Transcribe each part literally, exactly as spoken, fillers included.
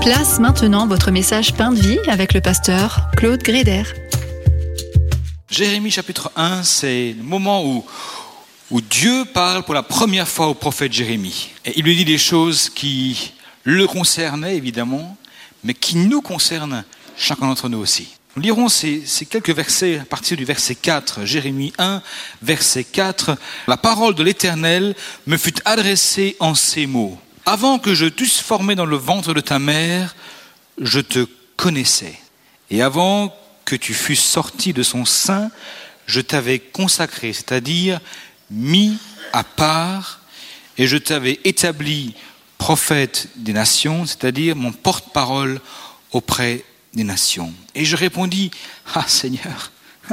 Place maintenant votre message Pain de vie avec le pasteur Claude Gréder. Jérémie chapitre un, c'est le moment où, où Dieu parle pour la première fois au prophète Jérémie. Et il lui dit des choses qui le concernaient évidemment, mais qui nous concernent chacun d'entre nous aussi. Nous lirons ces, ces quelques versets à partir du verset quatre, Jérémie un, verset quatre. La parole de l'Éternel me fut adressée en ces mots. Avant que je t'eusse formé dans le ventre de ta mère, je te connaissais. Et avant que tu fusses sorti de son sein, je t'avais consacré, c'est-à-dire mis à part, et je t'avais établi prophète des nations, c'est-à-dire mon porte-parole auprès des nations. Et je répondis, ah Seigneur,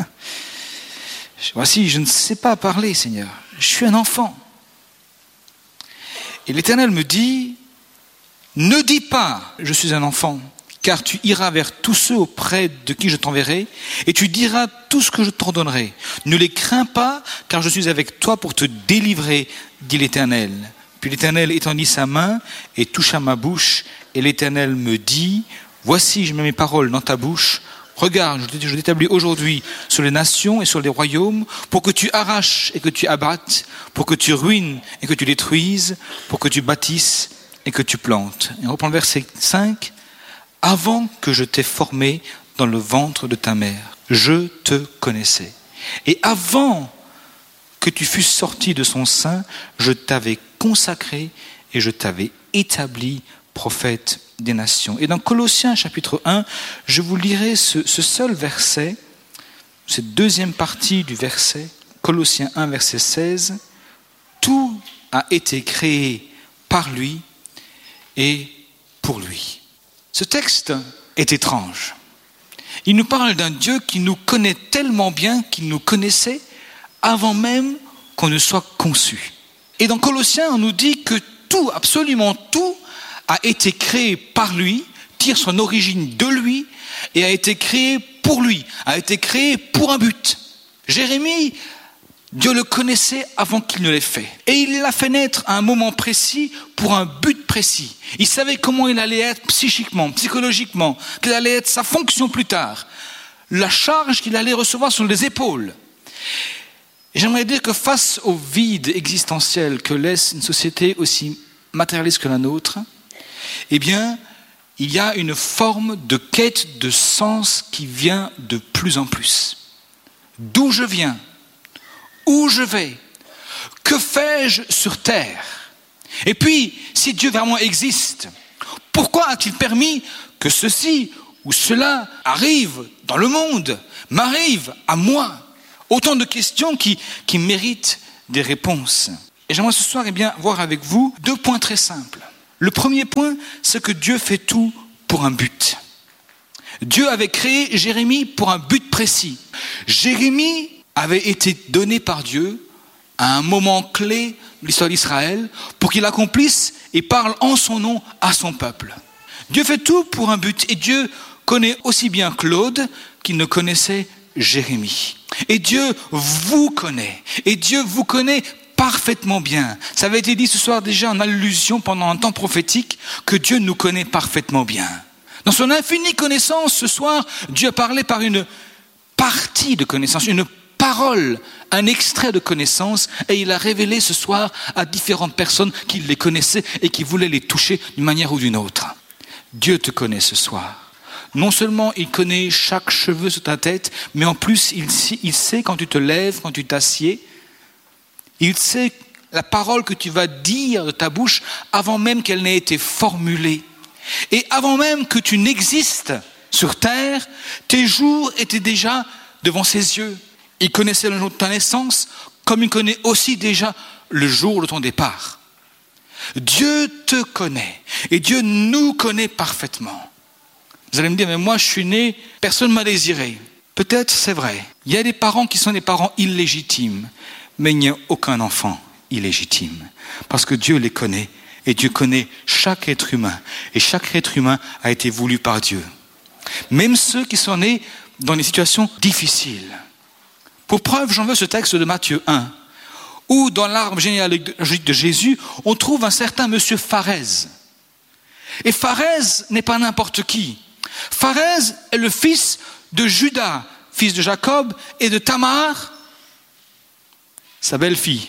voici, je ne sais pas parler, Seigneur, je suis un enfant. Et l'Éternel me dit, ne dis pas, je suis un enfant, car tu iras vers tous ceux auprès de qui je t'enverrai, et tu diras tout ce que je t'ordonnerai. Ne les crains pas, car je suis avec toi pour te délivrer, dit l'Éternel. Puis l'Éternel étendit sa main et toucha ma bouche, et l'Éternel me dit, voici, je mets mes paroles dans ta bouche. Regarde, je t'établis aujourd'hui sur les nations et sur les royaumes, pour que tu arraches et que tu abattes, pour que tu ruines et que tu détruises, pour que tu bâtisses et que tu plantes. Et on reprend le verset cinq. Avant que je t'ai formé dans le ventre de ta mère, je te connaissais. Et avant que tu fusses sorti de son sein, je t'avais consacré et je t'avais établi prophète des nations. Et dans Colossiens chapitre un, je vous lirai ce, ce seul verset, cette deuxième partie du verset, Colossiens un, verset seize. Tout a été créé par lui et pour lui. Ce texte est étrange. Il nous parle d'un Dieu qui nous connaît tellement bien qu'il nous connaissait avant même qu'on ne soit conçu. Et dans Colossiens, on nous dit que tout, absolument tout, a été créé par lui, tire son origine de lui et a été créé pour lui, a été créé pour un but. Jérémie, Dieu le connaissait avant qu'il ne l'ait fait. Et il l'a fait naître à un moment précis pour un but précis. Il savait comment il allait être psychiquement, psychologiquement, quelle allait être sa fonction plus tard, la charge qu'il allait recevoir sur les épaules. Et j'aimerais dire que face au vide existentiel que laisse une société aussi matérialiste que la nôtre, eh bien, il y a une forme de quête de sens qui vient de plus en plus. D'où je viens ? Où je vais ? Que fais-je sur terre ? Et puis, si Dieu vraiment existe, pourquoi a-t-il permis que ceci ou cela arrive dans le monde, m'arrive à moi ? Autant de questions qui, qui méritent des réponses. Et j'aimerais ce soir eh bien, voir avec vous deux points très simples. Le premier point, c'est que Dieu fait tout pour un but. Dieu avait créé Jérémie pour un but précis. Jérémie avait été donné par Dieu à un moment clé de l'histoire d'Israël pour qu'il accomplisse et parle en son nom à son peuple. Dieu fait tout pour un but et Dieu connaît aussi bien Claude qu'il ne connaissait Jérémie. Et Dieu vous connaît. Et Dieu vous connaît parfaitement bien. Ça avait été dit ce soir déjà en allusion pendant un temps prophétique que Dieu nous connaît parfaitement bien. Dans son infinie connaissance, ce soir, Dieu a parlé par une partie de connaissance, une parole, un extrait de connaissance, et il a révélé ce soir à différentes personnes qui les connaissaient et qui voulaient les toucher d'une manière ou d'une autre. Dieu te connaît ce soir. Non seulement il connaît chaque cheveu sur ta tête, mais en plus il, il sait quand tu te lèves, quand tu t'assieds. Il sait la parole que tu vas dire de ta bouche avant même qu'elle n'ait été formulée. Et avant même que tu n'existes sur terre, tes jours étaient déjà devant ses yeux. Il connaissait le jour de ta naissance, comme il connaît aussi déjà le jour de ton départ. Dieu te connaît et Dieu nous connaît parfaitement. Vous allez me dire, mais moi je suis né, personne ne m'a désiré. Peut-être c'est vrai. Il y a des parents qui sont des parents illégitimes. Mais il n'y a aucun enfant illégitime, parce que Dieu les connaît, et Dieu connaît chaque être humain, et chaque être humain a été voulu par Dieu. Même ceux qui sont nés dans des situations difficiles. Pour preuve, j'en veux ce texte de Matthieu un, où dans l'arbre généalogique de Jésus, on trouve un certain monsieur Pharez. Et Pharez n'est pas n'importe qui. Pharez est le fils de Juda, fils de Jacob, et de Tamar, sa belle-fille.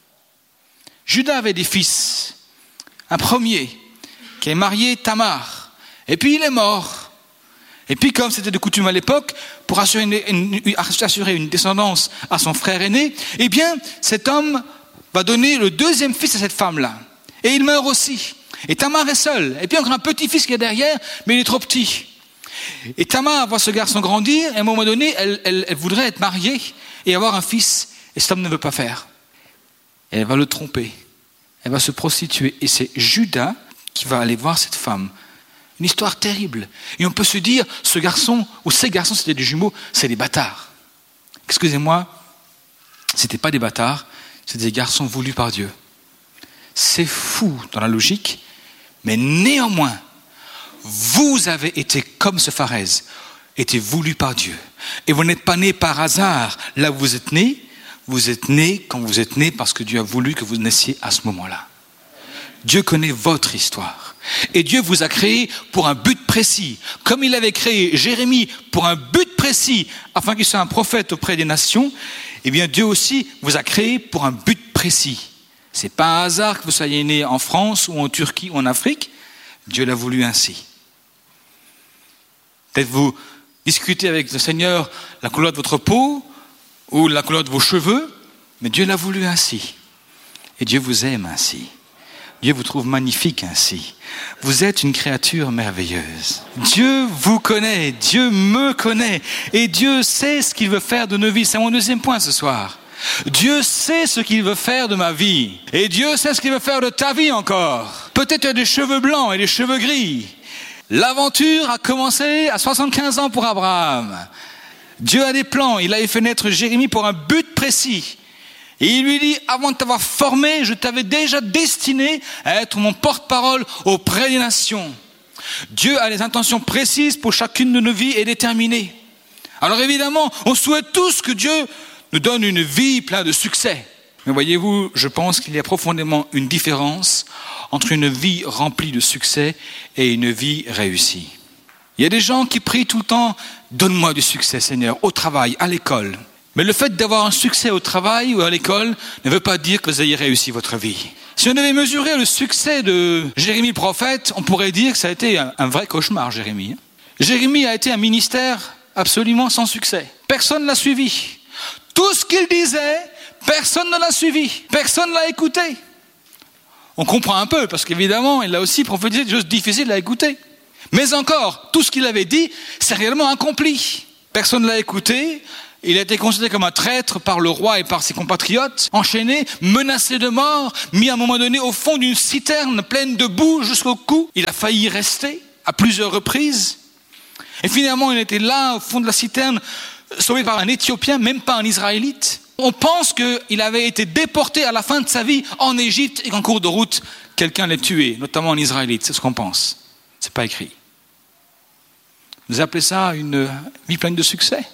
Juda avait des fils. Un premier qui est marié Tamar. Et puis il est mort. Et puis comme c'était de coutume à l'époque, pour assurer une, une, assurer une descendance à son frère aîné, eh bien cet homme va donner le deuxième fils à cette femme-là. Et il meurt aussi. Et Tamar est seule. Et puis encore un petit-fils qui est derrière, mais il est trop petit. Et Tamar voit ce garçon grandir, et à un moment donné, elle, elle, elle voudrait être mariée et avoir un fils. Et cet homme ne veut pas faire. Et elle va le tromper. Elle va se prostituer. Et c'est Judas qui va aller voir cette femme. Une histoire terrible. Et on peut se dire, ce garçon, ou ces garçons, c'était des jumeaux, c'est des bâtards. Excusez-moi, c'était pas des bâtards, c'était des garçons voulus par Dieu. C'est fou dans la logique, mais néanmoins, vous avez été comme ce Pharez, été voulu par Dieu. Et vous n'êtes pas né par hasard là où vous êtes né, vous êtes né quand vous êtes né parce que Dieu a voulu que vous naissiez à ce moment-là. Dieu connaît votre histoire. Et Dieu vous a créé pour un but précis. Comme il avait créé Jérémie pour un but précis, afin qu'il soit un prophète auprès des nations, eh bien Dieu aussi vous a créé pour un but précis. C'est pas un hasard que vous soyez né en France ou en Turquie ou en Afrique. Dieu l'a voulu ainsi. Peut-être vous discutez avec le Seigneur la couleur de votre peau ou la couleur de vos cheveux, mais Dieu l'a voulu ainsi. Et Dieu vous aime ainsi. Dieu vous trouve magnifique ainsi. Vous êtes une créature merveilleuse. Dieu vous connaît, Dieu me connaît, et Dieu sait ce qu'il veut faire de nos vies. C'est mon deuxième point ce soir. Dieu sait ce qu'il veut faire de ma vie. Et Dieu sait ce qu'il veut faire de ta vie encore. Peut-être tu as des cheveux blancs et des cheveux gris. L'aventure a commencé à soixante-quinze ans pour Abraham. Dieu a des plans. Il avait fait naître Jérémie pour un but précis. Et il lui dit, avant de t'avoir formé, je t'avais déjà destiné à être mon porte-parole auprès des nations. Dieu a des intentions précises pour chacune de nos vies et déterminées. Alors évidemment, on souhaite tous que Dieu nous donne une vie pleine de succès. Mais voyez-vous, je pense qu'il y a profondément une différence entre une vie remplie de succès et une vie réussie. Il y a des gens qui prient tout le temps, donne-moi du succès, Seigneur, au travail, à l'école. Mais le fait d'avoir un succès au travail ou à l'école ne veut pas dire que vous ayez réussi votre vie. Si on devait mesurer le succès de Jérémie le prophète, on pourrait dire que ça a été un, un vrai cauchemar, Jérémie. Jérémie a été un ministère absolument sans succès. Personne ne l'a suivi. Tout ce qu'il disait, personne ne l'a suivi. Personne ne l'a écouté. On comprend un peu, parce qu'évidemment, il a aussi prophétisé des choses difficiles à écouter. Mais encore, tout ce qu'il avait dit, c'est réellement accompli. Personne ne l'a écouté. Il a été considéré comme un traître par le roi et par ses compatriotes, enchaîné, menacé de mort, mis à un moment donné au fond d'une citerne pleine de boue jusqu'au cou. Il a failli y rester à plusieurs reprises. Et finalement, il était là, au fond de la citerne, sauvé par un Éthiopien, même pas un Israélite. On pense qu'il avait été déporté à la fin de sa vie en Égypte et qu'en cours de route, quelqu'un l'ait tué, notamment un Israélite. C'est ce qu'on pense. C'est pas écrit. Vous appelez ça une vie pleine de succès?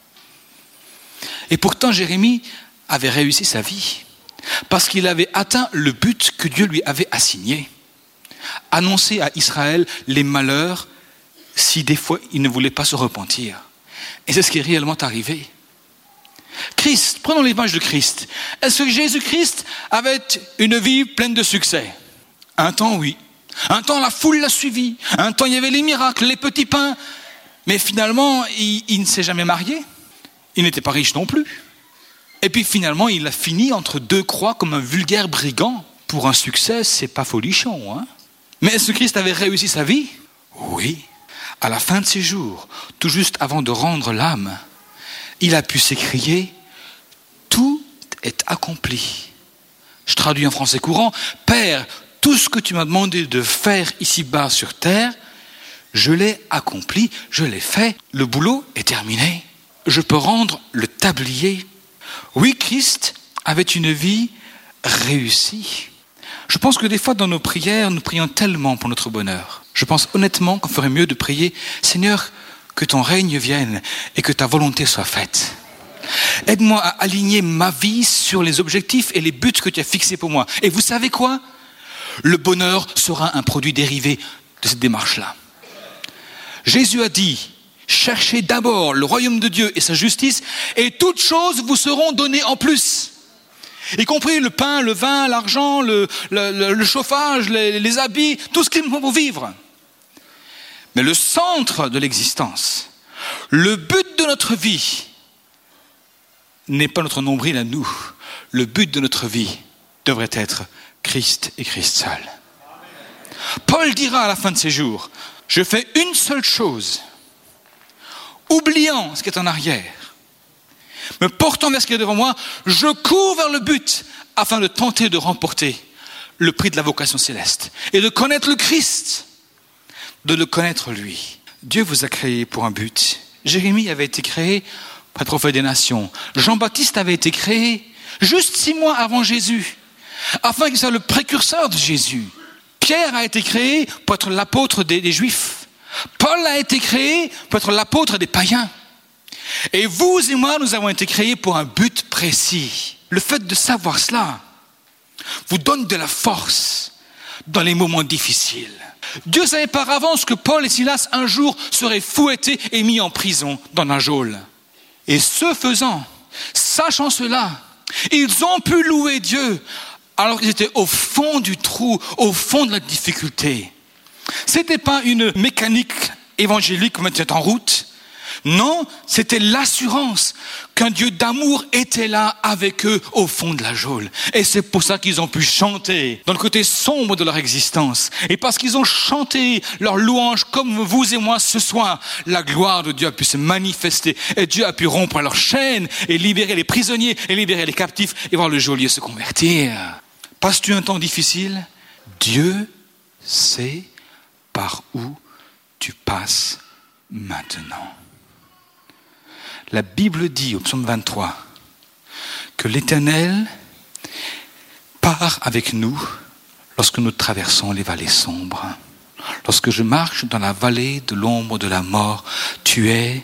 Et pourtant, Jérémie avait réussi sa vie parce qu'il avait atteint le but que Dieu lui avait assigné. Annoncer à Israël les malheurs si des fois il ne voulait pas se repentir. Et c'est ce qui est réellement arrivé. Christ, prenons l'image de Christ. Est-ce que Jésus-Christ avait une vie pleine de succès? Un temps, oui. Un temps, la foule l'a suivi. Un temps, il y avait les miracles, les petits pains. Mais finalement, il, il ne s'est jamais marié. Il n'était pas riche non plus. Et puis finalement, il a fini entre deux croix comme un vulgaire brigand. Pour un succès, c'est pas folichon, hein? Mais est-ce que Christ avait réussi sa vie? Oui. À la fin de ses jours, tout juste avant de rendre l'âme, il a pu s'écrier « Tout est accompli ». Je traduis en français courant « Père, tout ce que tu m'as demandé de faire ici-bas sur terre, je l'ai accompli, je l'ai fait, le boulot est terminé. Je peux rendre le tablier. » Oui, Christ avait une vie réussie. Je pense que des fois dans nos prières, nous prions tellement pour notre bonheur. Je pense honnêtement qu'on ferait mieux de prier « Seigneur, que ton règne vienne et que ta volonté soit faite. Aide-moi à aligner ma vie sur les objectifs et les buts que tu as fixés pour moi. » Et vous savez quoi? Le bonheur sera un produit dérivé de cette démarche-là. Jésus a dit, cherchez d'abord le royaume de Dieu et sa justice, et toutes choses vous seront données en plus. Y compris le pain, le vin, l'argent, le, le, le, le chauffage, les, les habits, tout ce qu'il faut pour vivre. Mais le centre de l'existence, le but de notre vie, n'est pas notre nombril à nous. Le but de notre vie devrait être Christ et Christ seul. Paul dira à la fin de ses jours, je fais une seule chose, oubliant ce qui est en arrière, me portant vers ce qui est devant moi, je cours vers le but afin de tenter de remporter le prix de la vocation céleste et de connaître le Christ, de le connaître lui. Dieu vous a créé pour un but. Jérémie avait été créé pour être prophète des nations. Jean-Baptiste avait été créé juste six mois avant Jésus, afin qu'il soit le précurseur de Jésus. Pierre a été créé pour être l'apôtre des, des Juifs. Paul a été créé pour être l'apôtre des païens. Et vous et moi, nous avons été créés pour un but précis. Le fait de savoir cela vous donne de la force dans les moments difficiles. Dieu savait par avance que Paul et Silas un jour seraient fouettés et mis en prison dans la geôle. Et ce faisant, sachant cela, ils ont pu louer Dieu alors qu'ils étaient au fond du trou, au fond de la difficulté. C'était pas une mécanique évangélique qui mettait en route. Non, c'était l'assurance qu'un Dieu d'amour était là avec eux au fond de la geôle. Et c'est pour ça qu'ils ont pu chanter dans le côté sombre de leur existence. Et parce qu'ils ont chanté leur louange comme vous et moi ce soir, la gloire de Dieu a pu se manifester. Et Dieu a pu rompre leurs chaînes et libérer les prisonniers et libérer les captifs et voir le geôlier se convertir. Passes-tu un temps difficile? Dieu sait par où tu passes maintenant. La Bible dit au psaume vingt-trois que l'Éternel part avec nous lorsque nous traversons les vallées sombres. Lorsque je marche dans la vallée de l'ombre de la mort, tu es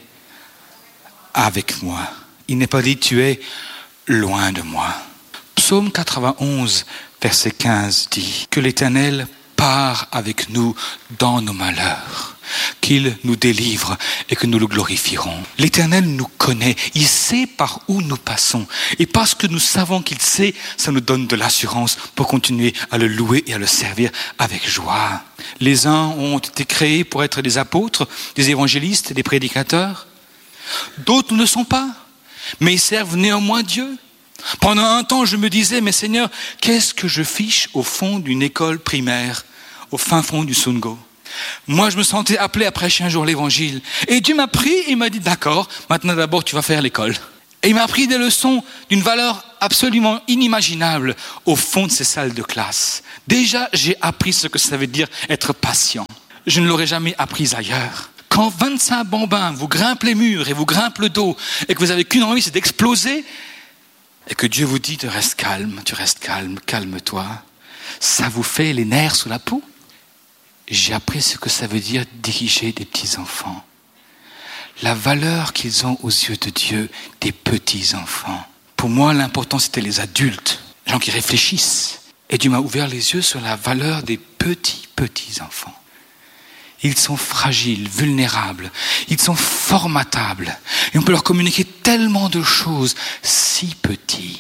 avec moi. Il n'est pas dit tu es loin de moi. Psaume quatre-vingt-onze, verset quinze dit que l'Éternel part avec nous dans nos malheurs, qu'il nous délivre et que nous le glorifierons. L'Éternel nous connaît, il sait par où nous passons. Et parce que nous savons qu'il sait, ça nous donne de l'assurance pour continuer à le louer et à le servir avec joie. Les uns ont été créés pour être des apôtres, des évangélistes, des prédicateurs. D'autres ne le sont pas, mais ils servent néanmoins Dieu. Pendant un temps, je me disais, mais Seigneur, qu'est-ce que je fiche au fond d'une école primaire, au fin fond du Sungo? Moi, je me sentais appelé à prêcher un jour l'évangile. Et Dieu m'a pris et il m'a dit, d'accord, maintenant d'abord tu vas faire l'école. Et il m'a appris des leçons d'une valeur absolument inimaginable au fond de ces salles de classe. Déjà, j'ai appris ce que ça veut dire être patient. Je ne l'aurais jamais appris ailleurs. Quand vingt-cinq bambins vous grimpent les murs et vous grimpent le dos et que vous n'avez qu'une envie, c'est d'exploser, et que Dieu vous dit, tu restes calme, tu restes calme, calme-toi, ça vous fait les nerfs sous la peau. J'ai appris ce que ça veut dire diriger des petits-enfants. La valeur qu'ils ont aux yeux de Dieu, des petits-enfants. Pour moi, l'important, c'était les adultes, les gens qui réfléchissent. Et Dieu m'a ouvert les yeux sur la valeur des petits, petits-enfants. Ils sont fragiles, vulnérables, ils sont formatables. Et on peut leur communiquer tellement de choses, si petits.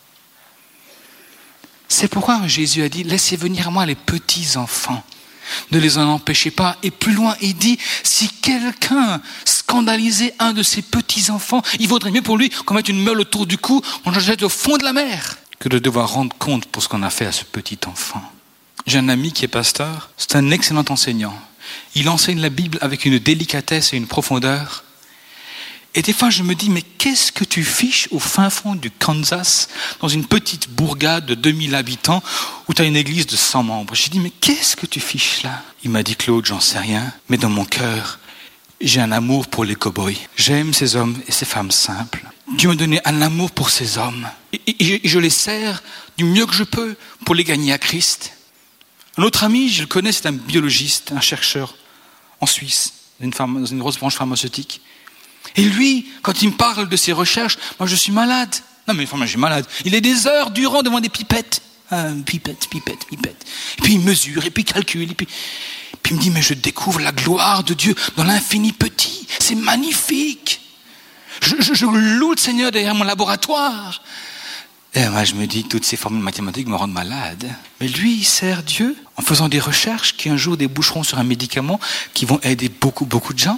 C'est pourquoi Jésus a dit, laissez venir à moi les petits enfants. Ne les en empêchez pas. Et plus loin, il dit, si quelqu'un scandalisait un de ces petits enfants, il vaudrait mieux pour lui qu'on mette une meule autour du cou, qu'on le jette au fond de la mer, que de devoir rendre compte pour ce qu'on a fait à ce petit enfant. J'ai un ami qui est pasteur, c'est un excellent enseignant. Il enseigne la Bible avec une délicatesse et une profondeur. Et des fois, je me dis, mais qu'est-ce que tu fiches au fin fond du Kansas, dans une petite bourgade de deux mille habitants, où tu as une église de cent membres? J'ai dit, mais qu'est-ce que tu fiches là? Il m'a dit, Claude, j'en sais rien, mais dans mon cœur, j'ai un amour pour les cow-boys. J'aime ces hommes et ces femmes simples. Dieu m'a donné un amour pour ces hommes. Et, et, et je les sers du mieux que je peux pour les gagner à Christ. Un autre ami, je le connais, c'est un biologiste, un chercheur en Suisse, dans une, pharma, dans une grosse branche pharmaceutique. Et lui, quand il me parle de ses recherches, moi je suis malade. Non mais enfin, moi je suis malade. Il est des heures durant devant des pipettes. Ah, pipette, pipette, pipette. Et puis il mesure, et puis il calcule, et puis, puis il me dit, mais je découvre la gloire de Dieu dans l'infini petit. C'est magnifique. Je, je, je loue le Seigneur derrière mon laboratoire. Et moi, je me dis, toutes ces formules mathématiques me rendent malade. Mais lui, il sert Dieu en faisant des recherches qui un jour déboucheront sur un médicament qui vont aider beaucoup, beaucoup de gens.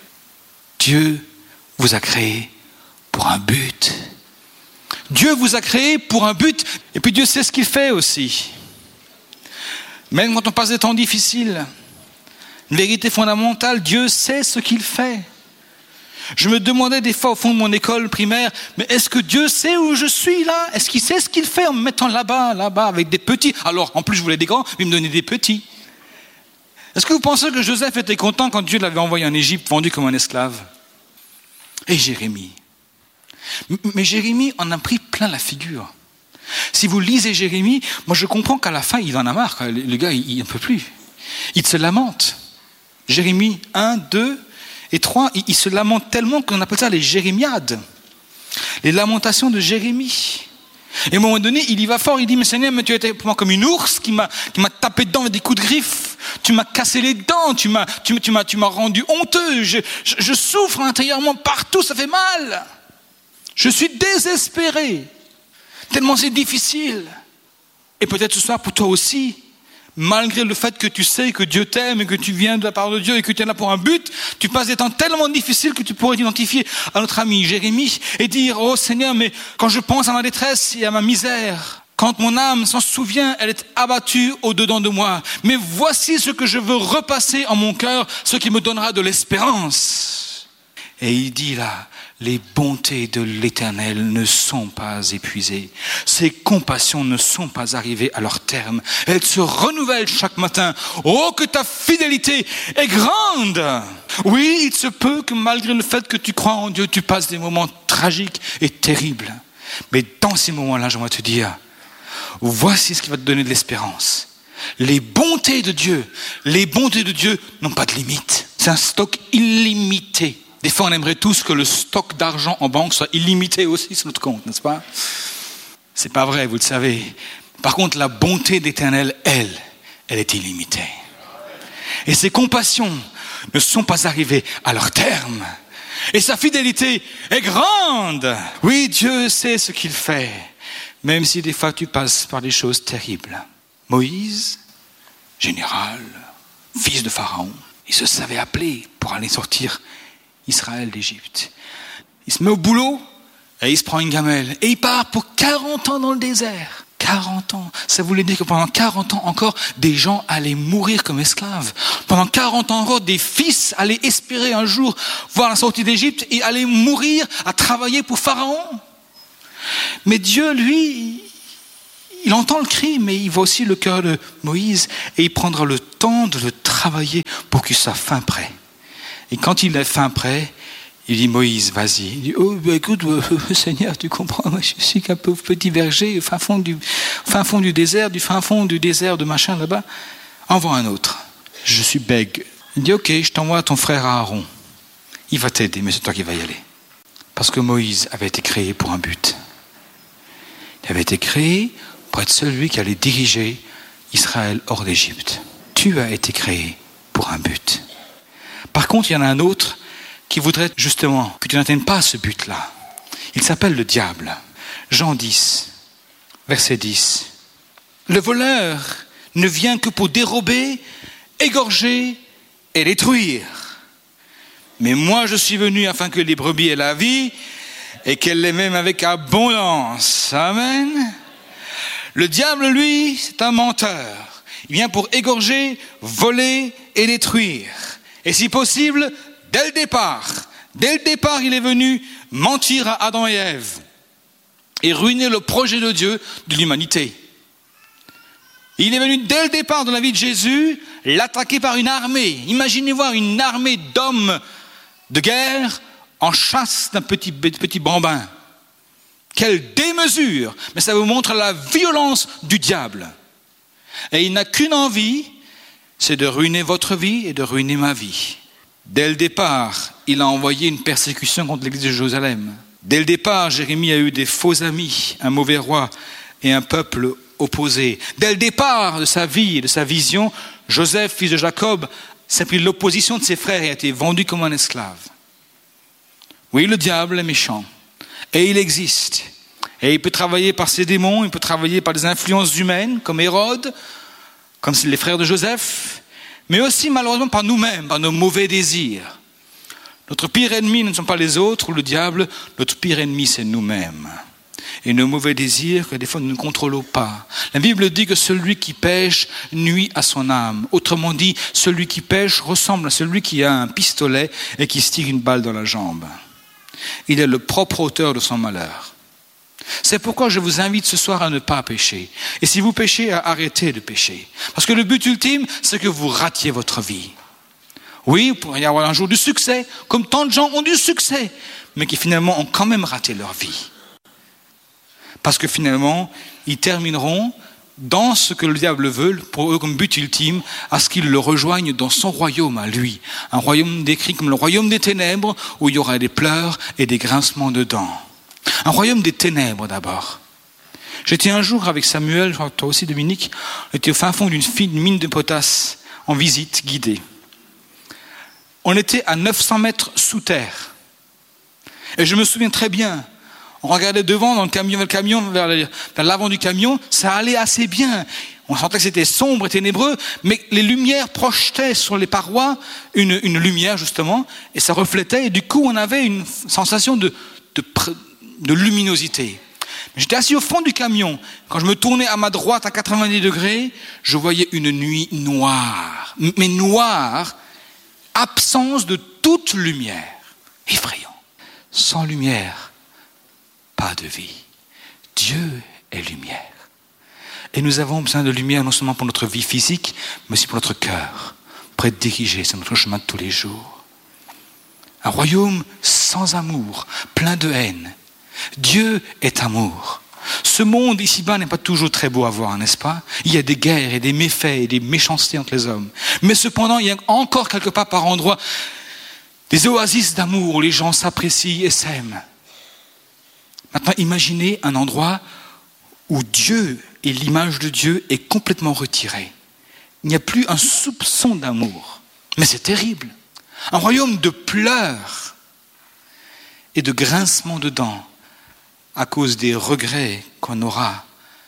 Dieu vous a créé pour un but. Dieu vous a créé pour un but. Et puis Dieu sait ce qu'il fait aussi. Même quand on passe des temps difficiles, une vérité fondamentale, Dieu sait ce qu'il fait. Je me demandais des fois au fond de mon école primaire, mais est-ce que Dieu sait où je suis là? Est-ce qu'il sait ce qu'il fait en me mettant là-bas, là-bas, avec des petits? Alors, en plus, je voulais des grands, mais il me donnait des petits. Est-ce que vous pensez que Joseph était content quand Dieu l'avait envoyé en Égypte, vendu comme un esclave? Et Jérémie. Mais Jérémie en a pris plein la figure. Si vous lisez Jérémie, moi je comprends qu'à la fin, il en a marre. Le gars, il n'en peut plus. Il se lamente. Jérémie un, deux... Et trois, il, il se lamente tellement qu'on appelle ça les jérémiades. Les lamentations de Jérémie. Et à un moment donné, il y va fort, il dit, mais Seigneur, mais tu as été pour moi comme une ours qui m'a, qui m'a tapé dedans avec des coups de griffes. Tu m'as cassé les dents, tu m'as, tu, tu m'as, tu m'as rendu honteux. Je, je, je souffre intérieurement partout, ça fait mal. Je suis désespéré. Tellement c'est difficile. Et peut-être ce soir pour toi aussi. Malgré le fait que tu sais que Dieu t'aime et que tu viens de la part de Dieu et que tu es là pour un but, tu passes des temps tellement difficiles que tu pourrais t'identifier à notre ami Jérémie et dire, oh Seigneur, mais quand je pense à ma détresse et à ma misère, quand mon âme s'en souvient, elle est abattue au-dedans de moi. Mais voici ce que je veux repasser en mon cœur, ce qui me donnera de l'espérance. Et il dit là, les bontés de l'Éternel ne sont pas épuisées. Ses compassions ne sont pas arrivées à leur terme. Elles se renouvellent chaque matin. Oh, que ta fidélité est grande! Oui, il se peut que malgré le fait que tu crois en Dieu, tu passes des moments tragiques et terribles. Mais dans ces moments-là, j'aimerais te dire, voici ce qui va te donner de l'espérance. Les bontés de Dieu, les bontés de Dieu n'ont pas de limite. C'est un stock illimité. Des fois, on aimerait tous que le stock d'argent en banque soit illimité aussi sur notre compte, n'est-ce pas? C'est pas vrai, vous le savez. Par contre, la bonté d'Éternel, elle, elle est illimitée. Et ses compassions ne sont pas arrivées à leur terme. Et sa fidélité est grande. Oui, Dieu sait ce qu'il fait, même si des fois tu passes par des choses terribles. Moïse, général, fils de Pharaon, il se savait appeler pour aller sortir Israël d'Égypte. Il se met au boulot et il se prend une gamelle et il part pour quarante ans dans le désert. quarante ans. Ça voulait dire que pendant quarante ans encore, des gens allaient mourir comme esclaves. Pendant quarante ans encore, des fils allaient espérer un jour voir la sortie d'Égypte et allaient mourir à travailler pour Pharaon. Mais Dieu, lui, il entend le cri, mais il voit aussi le cœur de Moïse et il prendra le temps de le travailler pour qu'il soit fin prêt. Et quand il est fin prêt, il dit, Moïse, vas-y. Il dit, oh, bah, écoute, euh, Seigneur, tu comprends, moi, je suis qu'un pauvre petit berger, au fin fond du, fin fond du désert, du fin fond du désert de machin là-bas. Envoie un autre. Je suis bègue. Il dit, ok, je t'envoie ton frère Aaron. Il va t'aider, mais c'est toi qui vas y aller. Parce que Moïse avait été créé pour un but. Il avait été créé pour être celui qui allait diriger Israël hors d'Égypte. Tu as été créé pour un but. Par contre, il y en a un autre qui voudrait justement que tu n'atteignes pas ce but-là. Il s'appelle le diable. Jean dix, verset dix. Le voleur ne vient que pour dérober, égorger et détruire. Mais moi, je suis venu afin que les brebis aient la vie et qu'elles l'aient même avec abondance. Amen. Le diable, lui, c'est un menteur. Il vient pour égorger, voler et détruire. Et si possible, dès le départ, dès le départ, il est venu mentir à Adam et Ève et ruiner le projet de Dieu de l'humanité. Il est venu dès le départ de la vie de Jésus l'attaquer par une armée. Imaginez voir une armée d'hommes de guerre en chasse d'un petit, petit bambin. Quelle démesure! Mais ça vous montre la violence du diable. Et il n'a qu'une envie, c'est de ruiner votre vie et de ruiner ma vie. Dès le départ, il a envoyé une persécution contre l'église de Jérusalem. Dès le départ, Jérémie a eu des faux amis, un mauvais roi et un peuple opposer. Dès le départ de sa vie et de sa vision, Joseph, fils de Jacob, s'est pris l'opposition de ses frères et a été vendu comme un esclave. Oui, le diable est méchant. Et il existe. Et il peut travailler par ses démons, il peut travailler par des influences humaines, comme Hérode, comme les frères de Joseph, mais aussi malheureusement par nous-mêmes, par nos mauvais désirs. Notre pire ennemi ne sont pas les autres ou le diable, notre pire ennemi c'est nous-mêmes. Et nos mauvais désirs que des fois nous ne contrôlons pas. La Bible dit que celui qui pêche nuit à son âme. Autrement dit, celui qui pêche ressemble à celui qui a un pistolet et qui se tire une balle dans la jambe. Il est le propre auteur de son malheur. C'est pourquoi je vous invite ce soir à ne pas pécher. Et si vous péchez, à arrêter de pécher. Parce que le but ultime, c'est que vous ratiez votre vie. Oui, il pourrait y avoir un jour du succès, comme tant de gens ont du succès, mais qui finalement ont quand même raté leur vie. Parce que finalement, ils termineront dans ce que le diable veut, pour eux comme but ultime, à ce qu'ils le rejoignent dans son royaume à lui. Un royaume décrit comme le royaume des ténèbres, où il y aura des pleurs et des grincements de dents. Un royaume des ténèbres d'abord. J'étais un jour avec Samuel, je crois que toi aussi Dominique, on était au fin fond d'une fine mine de potasse, en visite guidée. On était à neuf cents mètres sous terre. Et je me souviens très bien, on regardait devant dans le camion, le camion vers, le, vers l'avant du camion, ça allait assez bien. On sentait que c'était sombre et ténébreux, mais les lumières projetaient sur les parois une, une lumière justement, et ça reflétait, et du coup on avait une sensation de, de, de luminosité. J'étais assis au fond du camion. Quand je me tournais à ma droite à quatre-vingt-dix degrés, je voyais une nuit noire. Mais noire, absence de toute lumière. Effrayant. Sans lumière, pas de vie. Dieu est lumière. Et nous avons besoin de lumière non seulement pour notre vie physique, mais aussi pour notre cœur, pour être dirigé sur notre chemin de tous les jours. Un royaume sans amour, plein de haine. Dieu est amour. Ce monde ici-bas n'est pas toujours très beau à voir, n'est-ce pas? Il y a des guerres et des méfaits et des méchancetés entre les hommes. Mais cependant, il y a encore quelque part par endroits des oasis d'amour où les gens s'apprécient et s'aiment. Maintenant, imaginez un endroit où Dieu et l'image de Dieu est complètement retirée. Il n'y a plus un soupçon d'amour. Mais c'est terrible. Un royaume de pleurs et de grincements de dents à cause des regrets qu'on aura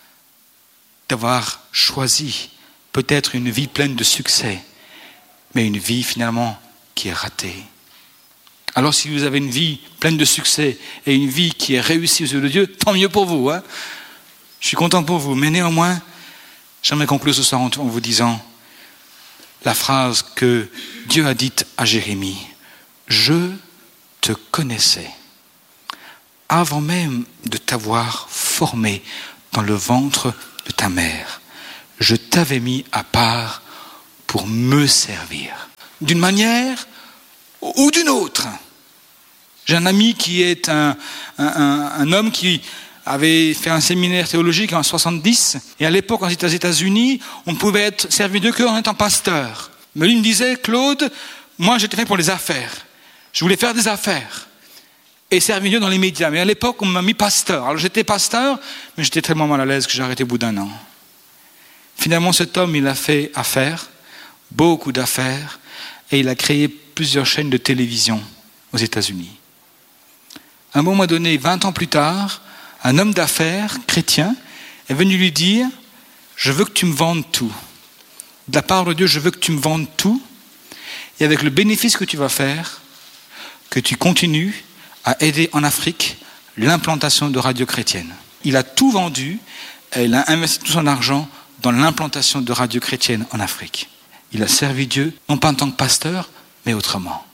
d'avoir choisi peut-être une vie pleine de succès, mais une vie finalement qui est ratée. Alors si vous avez une vie pleine de succès et une vie qui est réussie aux yeux de Dieu, tant mieux pour vous. Hein, je suis content pour vous, mais néanmoins, j'aimerais conclure ce soir en vous disant la phrase que Dieu a dite à Jérémie. « Je te connaissais avant même de t'avoir formé dans le ventre de ta mère. Je t'avais mis à part pour me servir. » D'une manière ou d'une autre. J'ai un ami qui est un, un, un, un homme qui avait fait un séminaire théologique en soixante-dix, et à l'époque, aux États-Unis, on ne pouvait être servi de qu'en étant pasteur. Mais lui me disait, Claude, moi j'étais fait pour les affaires. Je voulais faire des affaires et servir Dieu dans les médias. Mais à l'époque, on m'a mis pasteur. Alors j'étais pasteur, mais j'étais tellement mal à l'aise que j'ai arrêté au bout d'un an. Finalement, cet homme, il a fait affaires, beaucoup d'affaires, et il a créé plusieurs chaînes de télévision aux États-Unis. À un moment donné, vingt ans plus tard, un homme d'affaires chrétien est venu lui dire « Je veux que tu me vendes tout. De la part de Dieu, je veux que tu me vendes tout. Et avec le bénéfice que tu vas faire, que tu continues à aider en Afrique l'implantation de radios chrétiennes. » Il a tout vendu et il a investi tout son argent dans l'implantation de radios chrétiennes en Afrique. Il a servi Dieu, non pas en tant que pasteur, mais autrement.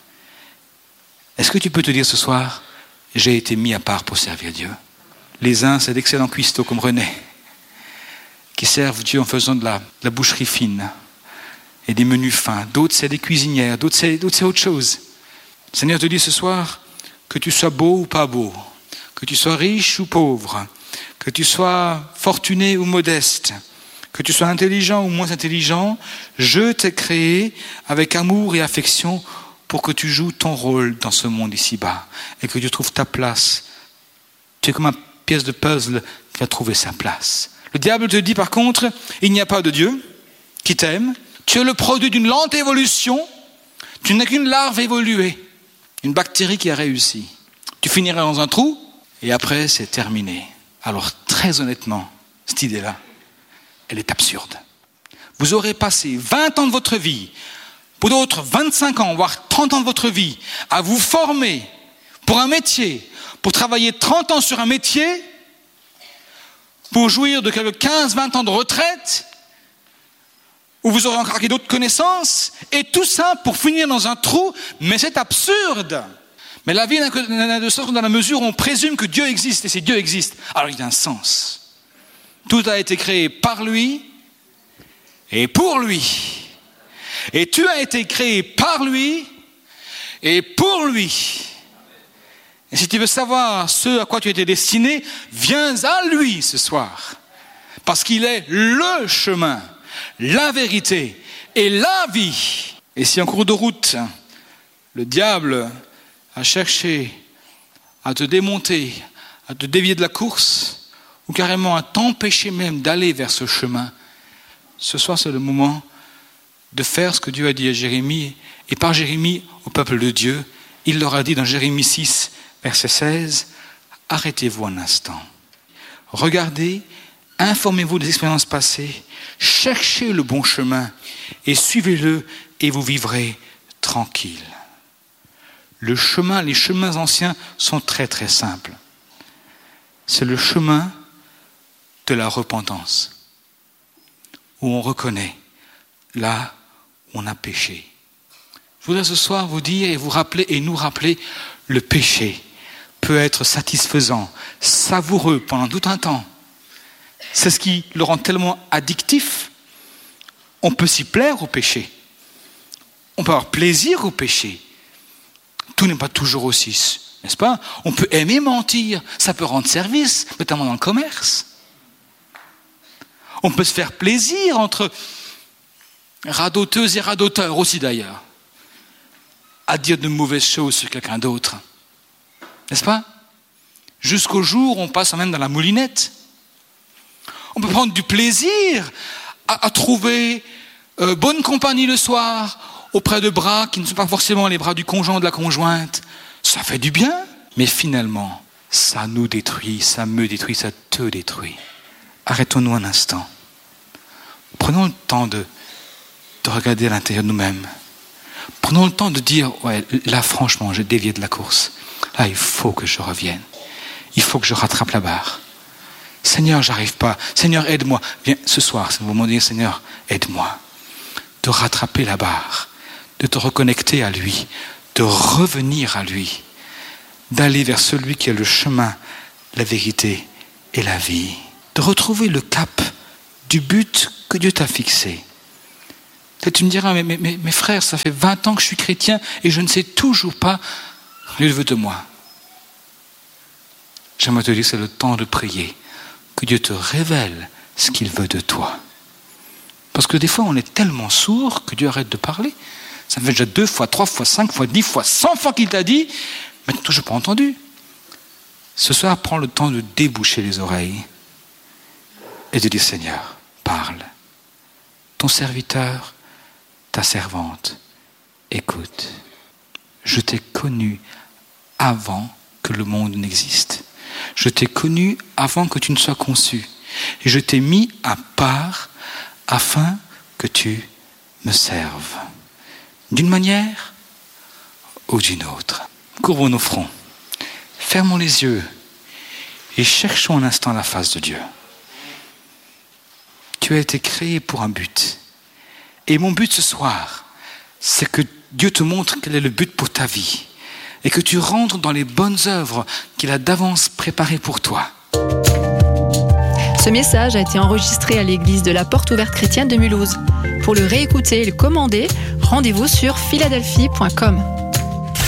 Est-ce que tu peux te dire ce soir, j'ai été mis à part pour servir Dieu? Les uns, c'est d'excellents cuistots comme René, qui servent Dieu en faisant de la, de la boucherie fine et des menus fins. D'autres, c'est des cuisinières, d'autres c'est, d'autres, c'est autre chose. Le Seigneur te dit ce soir, que tu sois beau ou pas beau, que tu sois riche ou pauvre, que tu sois fortuné ou modeste, que tu sois intelligent ou moins intelligent, je t'ai créé avec amour et affection pour que tu joues ton rôle dans ce monde ici-bas et que tu trouves ta place. Tu es comme une pièce de puzzle qui va trouver sa place. Le diable te dit par contre, il n'y a pas de Dieu qui t'aime, tu es le produit d'une lente évolution, tu n'es qu'une larve évoluée, une bactérie qui a réussi. Tu finiras dans un trou et après c'est terminé. Alors très honnêtement, cette idée-là, elle est absurde. Vous aurez passé vingt ans de votre vie, pour d'autres vingt-cinq ans, voire trente ans de votre vie, à vous former pour un métier, pour travailler trente ans sur un métier, pour jouir de quelques quinze vingt ans de retraite, où vous aurez encore acquis d'autres connaissances, et tout ça pour finir dans un trou, mais c'est absurde. Mais la vie n'a de sens que dans la mesure où on présume que Dieu existe, et si Dieu existe, alors il y a un sens. Tout a été créé par lui et pour lui. Et tu as été créé par lui et pour lui. Et si tu veux savoir ce à quoi tu étais destiné, viens à lui ce soir. Parce qu'il est le chemin, la vérité et la vie. Et si en cours de route, le diable a cherché à te démonter, à te dévier de la course, ou carrément à t'empêcher même d'aller vers ce chemin, ce soir c'est le moment de faire ce que Dieu a dit à Jérémie, et par Jérémie au peuple de Dieu. Il leur a dit dans Jérémie six, verset seize, « Arrêtez-vous un instant, regardez, informez-vous des expériences passées, cherchez le bon chemin et suivez-le et vous vivrez tranquille. » Le chemin, les chemins anciens sont très très simples. C'est le chemin de la repentance, où on reconnaît là où on a péché. Je voudrais ce soir vous dire et vous rappeler et nous rappeler, le péché peut être satisfaisant, savoureux pendant tout un temps. C'est ce qui le rend tellement addictif. On peut s'y plaire au péché. On peut avoir plaisir au péché. Tout n'est pas toujours aussi, n'est-ce pas? On peut aimer mentir, ça peut rendre service, notamment dans le commerce. On peut se faire plaisir entre radoteuses et radoteurs aussi d'ailleurs, à dire de mauvaises choses sur quelqu'un d'autre, n'est-ce pas? Jusqu'au jour où on passe même dans la moulinette. On peut prendre du plaisir à, à trouver euh, bonne compagnie le soir, auprès de bras qui ne sont pas forcément les bras du conjoint ou de la conjointe. Ça fait du bien, mais finalement, ça nous détruit, ça me détruit, ça te détruit. Arrêtons-nous un instant. Prenons le temps de, de regarder à l'intérieur de nous-mêmes. Prenons le temps de dire, ouais, là franchement, j'ai dévié de la course. Là, il faut que je revienne. Il faut que je rattrape la barre. Seigneur, j'arrive pas. Seigneur, aide-moi. Viens, ce soir, c'est le moment de dire, Seigneur, aide-moi. De rattraper la barre. De te reconnecter à lui, de revenir à lui, d'aller vers celui qui est le chemin, la vérité et la vie, de retrouver le cap du but que Dieu t'a fixé. Peut-être tu me diras, mais, mais, mais, mes frères, ça fait vingt ans que je suis chrétien et je ne sais toujours pas ce qu'il veut de moi. J'aimerais te dire que c'est le temps de prier, que Dieu te révèle ce qu'il veut de toi. Parce que des fois, on est tellement sourd que Dieu arrête de parler. Ça fait déjà deux fois, trois fois, cinq fois, dix fois, cent fois qu'il t'a dit, mais tu n'as toujours pas entendu. Ce soir, prends le temps de déboucher les oreilles et de dire, Seigneur, parle. Ton serviteur, ta servante, écoute. Je t'ai connu avant que le monde n'existe. Je t'ai connu avant que tu ne sois conçu. Et je t'ai mis à part afin que tu me serves. D'une manière ou d'une autre. Couvrons nos fronts, fermons les yeux et cherchons un instant la face de Dieu. Tu as été créé pour un but. Et mon but ce soir, c'est que Dieu te montre quel est le but pour ta vie et que tu rentres dans les bonnes œuvres qu'il a d'avance préparées pour toi. Ce message a été enregistré à l'église de la Porte Ouverte Chrétienne de Mulhouse. Pour le réécouter et le commander, rendez-vous sur philadelphie point com.